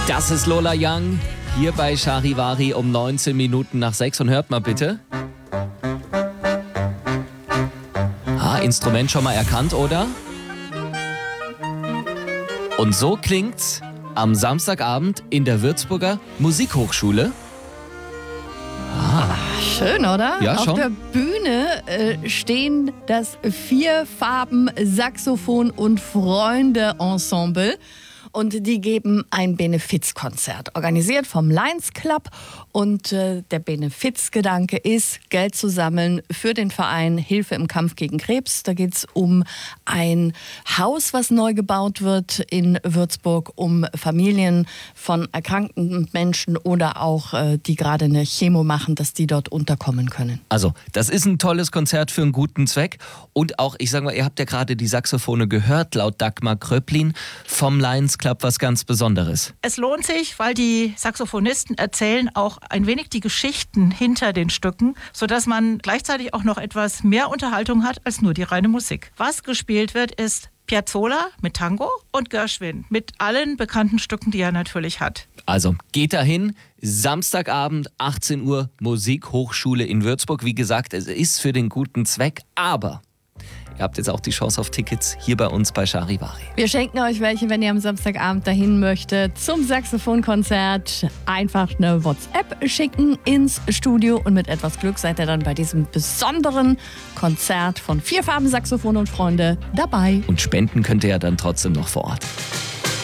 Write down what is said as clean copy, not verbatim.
Das ist Lola Young, hier bei Charivari um 19 Minuten nach 6. Und hört mal bitte. Instrument schon mal erkannt, oder? Und so klingt's am Samstagabend in der Würzburger Musikhochschule. Schön, oder? Ja, schon. Auf der Bühne stehen das 4-Farben-Saxophon- und Freunde-Ensemble. Und die geben ein Benefizkonzert, organisiert vom Lions Club. Und der Benefizgedanke ist, Geld zu sammeln für den Verein Hilfe im Kampf gegen Krebs. Da geht es um ein Haus, was neu gebaut wird in Würzburg, um Familien von erkrankten Menschen oder auch die gerade eine Chemo machen, dass die dort unterkommen können. Also, das ist ein tolles Konzert für einen guten Zweck. Und auch, ich sage mal, ihr habt ja gerade die Saxophone gehört, laut Dagmar Kröplin vom Lions Club, was ganz Besonderes. Es lohnt sich, weil die Saxophonisten erzählen auch ein wenig die Geschichten hinter den Stücken, sodass man gleichzeitig auch noch etwas mehr Unterhaltung hat als nur die reine Musik. Was gespielt wird, ist Piazzolla mit Tango und Gershwin mit allen bekannten Stücken, die er natürlich hat. Also geht dahin, Samstagabend, 18 Uhr, Musikhochschule in Würzburg. Wie gesagt, es ist für den guten Zweck, aber ihr habt jetzt auch die Chance auf Tickets hier bei uns bei Charivari. Wir schenken euch welche, wenn ihr am Samstagabend dahin möchtet zum Saxophonkonzert. Einfach eine WhatsApp schicken ins Studio und mit etwas Glück seid ihr dann bei diesem besonderen Konzert von 4 Farben Saxophon und Freunde dabei. Und spenden könnt ihr ja dann trotzdem noch vor Ort.